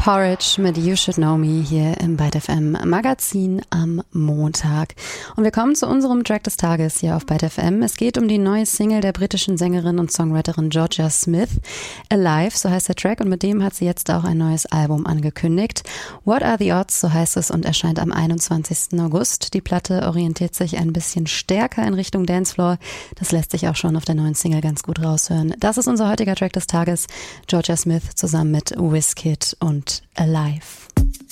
Porridge mit You Should Know Me hier im Byte FM Magazin am Montag. Und wir kommen zu unserem Track des Tages hier auf Byte FM. Es geht um die neue Single der britischen Sängerin und Songwriterin Jorja Smith, Alive, so heißt der Track, und mit dem hat sie jetzt auch ein neues Album angekündigt. What Are the Odds, so heißt es, und erscheint am 21. August. Die Platte orientiert sich ein bisschen stärker in Richtung Dancefloor. Das lässt sich auch schon auf der neuen Single ganz gut raushören. Das ist unser heutiger Track des Tages. Jorja Smith zusammen mit Wizkid und Alive.